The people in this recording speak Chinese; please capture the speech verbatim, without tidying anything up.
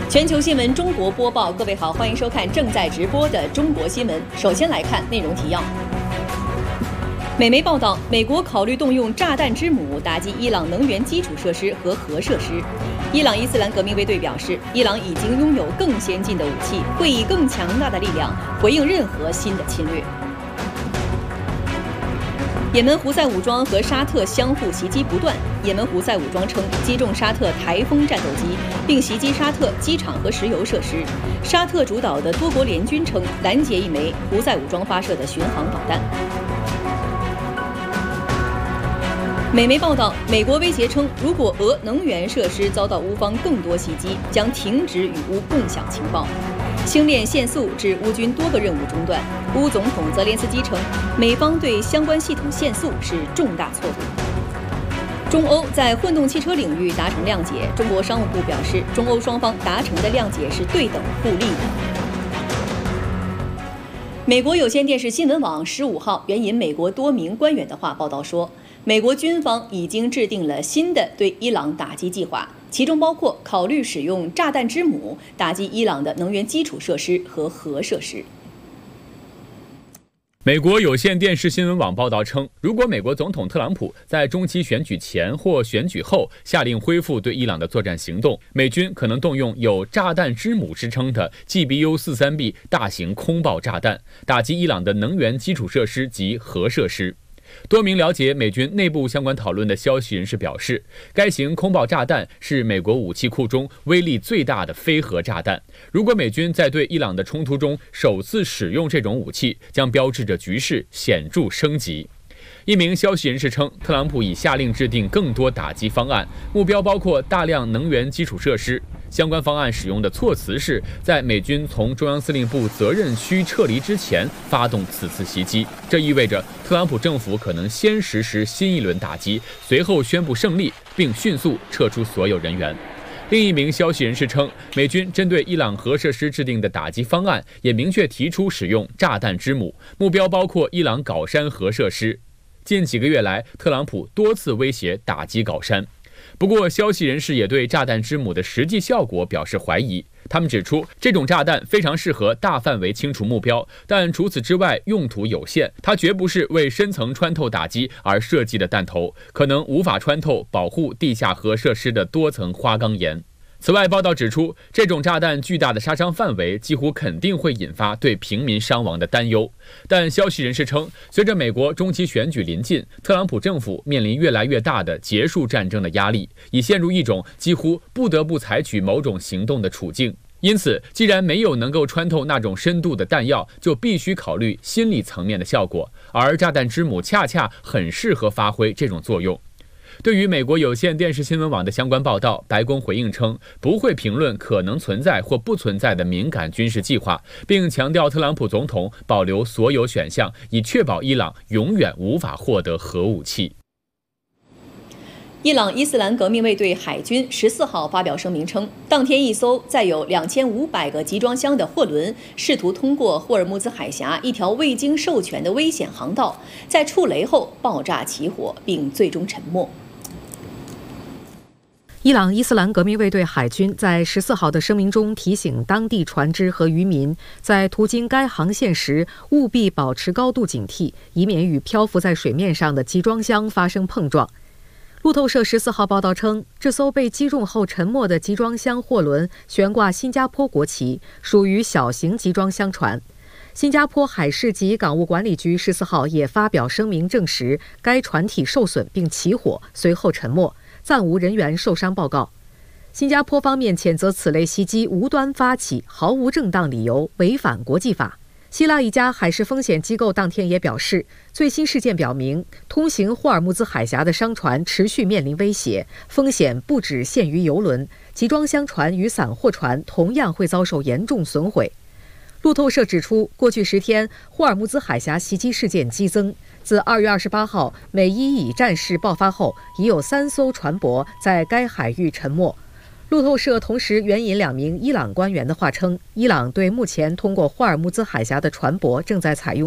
全球新闻中国播报，各位好，欢迎收看正在直播的中国新闻。首先来看内容提要。美媒报道，美国考虑动用炸弹之母打击伊朗能源基础设施和核设施。伊朗伊斯兰革命卫队表示，伊朗已经拥有更先进的武器，会以更强大的力量回应任何新的侵略。也门胡塞武装和沙特相互袭击不断。也门胡塞武装称击中沙特台风战斗机，并袭击沙特机场和石油设施。沙特主导的多国联军称拦截一枚胡塞武装发射的巡航导弹。美媒报道，美国威胁称，如果俄能源设施遭到乌方更多袭击，将停止与乌共享情报。星链限速致乌军多个任务中断。乌总统泽连斯基称，美方对相关系统限速是重大错误。中欧在混动汽车领域达成谅解，中国商务部表示，中欧双方达成的谅解是对等互利的。美国有线电视新闻网十五号援引美国多名官员的话报道说，美国军方已经制定了新的对伊朗打击计划，其中包括考虑使用炸弹之母打击伊朗的能源基础设施和核设施。 美国有线电视新闻网报道称，如果美国总统特朗普在中期选举前或选举后下令恢复对伊朗的作战行动，美军可能动用有炸弹之母之称的 G B U 四十三 B 大型空爆炸弹，打击伊朗的能源基础设施及核设施。多名了解美军内部相关讨论的消息人士表示，该型空爆炸弹是美国武器库中威力最大的非核炸弹。如果美军在对伊朗的冲突中首次使用这种武器，将标志着局势显著升级。一名消息人士称，特朗普已下令制定更多打击方案，目标包括大量能源基础设施。相关方案使用的措辞是在美军从中央司令部责任区撤离之前发动此次袭击，这意味着特朗普政府可能先实施新一轮打击，随后宣布胜利，并迅速撤出所有人员。另一名消息人士称，美军针对伊朗核设施制定的打击方案也明确提出使用炸弹之母，目标包括伊朗搞山核设施。近几个月来，特朗普多次威胁打击搞山。不过，消息人士也对炸弹之母的实际效果表示怀疑。他们指出，这种炸弹非常适合大范围清除目标，但除此之外用途有限。它绝不是为深层穿透打击而设计的弹头，可能无法穿透保护地下核设施的多层花岗岩。此外，报道指出，这种炸弹巨大的杀伤范围几乎肯定会引发对平民伤亡的担忧。但消息人士称，随着美国中期选举临近，特朗普政府面临越来越大的结束战争的压力，已陷入一种几乎不得不采取某种行动的处境。因此，既然没有能够穿透那种深度的弹药，就必须考虑心理层面的效果，而炸弹之母恰恰很适合发挥这种作用。对于美国有线电视新闻网的相关报道，白宫回应称不会评论可能存在或不存在的敏感军事计划，并强调特朗普总统保留所有选项，以确保伊朗永远无法获得核武器。 伊朗伊斯兰革命卫队海军十四号发表声明称，当天一艘载有两千五百个集装箱的货轮试图通过霍尔木兹海峡一条未经授权的危险航道，在触雷后爆炸起火，并最终沉没。 伊朗伊斯兰革命卫队海军在十四号的声明中提醒当地船只和渔民，在途经该航线时务必保持高度警惕，以免与漂浮在水面上的集装箱发生碰撞。路透社十四号报道称，这艘被击中后沉没的集装箱货轮悬挂新加坡国旗，属于小型集装箱船。新加坡海事及港务管理局十四号也发表声明证实，该船体受损并起火，随后沉没，暂无人员受伤报告。新加坡方面谴责此类袭击无端发起，毫无正当理由，违反国际法。希腊一家海事风险机构当天也表示，最新事件表明，通行霍尔木兹海峡的商船持续面临威胁，风险不只限于邮轮，集装箱船与散货船同样会遭受严重损毁。路透社指出，过去十天，霍尔木兹海峡袭击事件激增。自二月二十八号美伊以战事爆发后，已有三艘船舶在该海域沉没。路透社同时援引两名伊朗官员的话称，伊朗对目前通过霍尔木兹海峡的船舶正在采用